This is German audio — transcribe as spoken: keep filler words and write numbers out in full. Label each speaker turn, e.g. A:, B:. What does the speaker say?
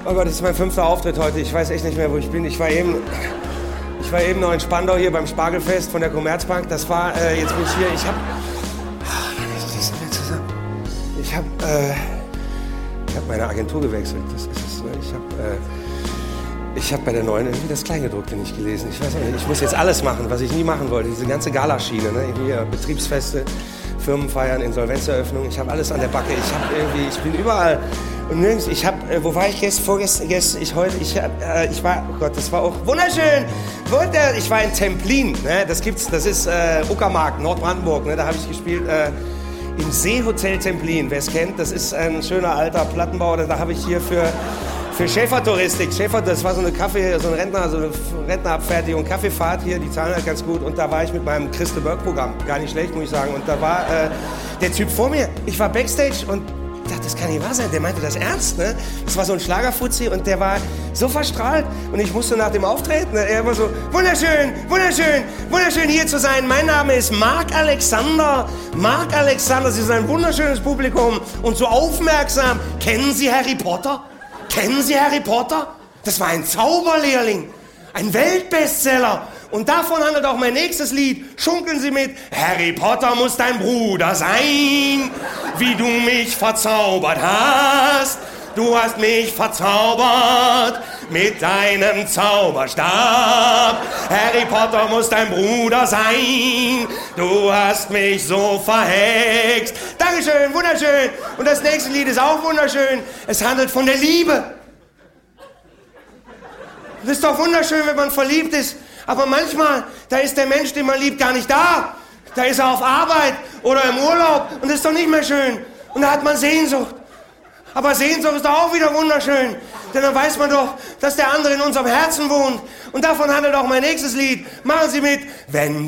A: Oh Gott, das ist mein fünfter Auftritt heute. Ich weiß echt nicht mehr, wo ich bin. Ich war eben, ich war eben noch in Spandau hier beim Spargelfest von der Commerzbank. Das war, äh, jetzt bin ich hier. Ich hab, ich hab, äh, ich hab meine Agentur gewechselt. Das ist es. Ne? Ich hab, äh, ich hab bei der neuen irgendwie das Kleingedruckte nicht gelesen. Ich weiß nicht, ich muss jetzt alles machen, was ich nie machen wollte. Diese ganze Galaschiene, ne? Hier Betriebsfeste, Firmenfeiern, Insolvenzeröffnung. Ich habe alles an der Backe. Ich habe irgendwie, ich bin überall. Und nirgends, ich hab, äh, wo war ich gestern, vorgestern, gestern, ich heute, ich hab, äh, ich war, oh Gott, das war auch wunderschön. Wunder, ich war in Templin, ne, das gibt's, das ist äh, Uckermark, Nordbrandenburg, ne, da habe ich gespielt, äh, im Seehotel Templin, wer es kennt, das ist ein schöner alter Plattenbau, da habe ich hier für, für Schäfertouristik, Schäfer, das war so eine Kaffee, so ein Rentner, so eine Rentnerabfertigung, Kaffeefahrt hier, die zahlen halt ganz gut und da war ich mit meinem Christe Burke-Programm, gar nicht schlecht, muss ich sagen, und da war äh, der Typ vor mir, ich war Backstage und ich dachte, das kann nicht wahr sein. Der meinte das ernst, ne? Das war so ein Schlagerfuzzi und der war so verstrahlt. Und ich musste nach dem Auftreten, ne? Er war so, wunderschön, wunderschön, wunderschön hier zu sein. Mein Name ist Marc Alexander. Marc Alexander, Sie sind ein wunderschönes Publikum und so aufmerksam. Kennen Sie Harry Potter? Kennen Sie Harry Potter? Das war ein Zauberlehrling, ein Weltbestseller. Und davon handelt auch mein nächstes Lied. Schunkeln Sie mit. Harry Potter muss dein Bruder sein, wie du mich verzaubert hast. Du hast mich verzaubert mit deinem Zauberstab. Harry Potter muss dein Bruder sein. Du hast mich so verhext. Dankeschön, wunderschön. Und das nächste Lied ist auch wunderschön. Es handelt von der Liebe. Das ist doch wunderschön, wenn man verliebt ist. Aber manchmal, da ist der Mensch, den man liebt, gar nicht da. Da ist er auf Arbeit oder im Urlaub und das ist doch nicht mehr schön. Und da hat man Sehnsucht. Aber Sehnsucht ist doch auch wieder wunderschön. Denn dann weiß man doch, dass der andere in unserem Herzen wohnt. Und davon handelt auch mein nächstes Lied. Machen Sie mit. Wenn